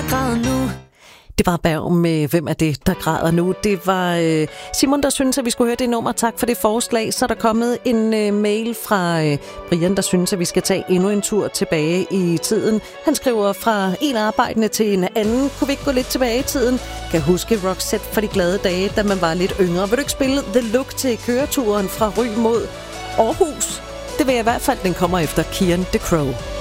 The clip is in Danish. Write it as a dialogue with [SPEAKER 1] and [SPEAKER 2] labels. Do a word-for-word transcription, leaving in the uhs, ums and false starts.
[SPEAKER 1] der græder nu.
[SPEAKER 2] Det var Berg med Hvem er det, der græder nu? Det var øh, Simon, der synes, at vi skulle høre det nummer. Tak for det forslag. Så er der kommet en øh, mail fra øh, Brian, der synes, at vi skal tage endnu en tur tilbage i tiden. Han skriver fra en arbejdende til en anden. Kunne vi ikke gå lidt tilbage i tiden? Kan huske Roxette fra de glade dage, da man var lidt yngre. Vil du ikke spille The Look til køreturen fra Ry mod Aarhus? Det vil jeg i hvert fald, den kommer efter Kian The Crow.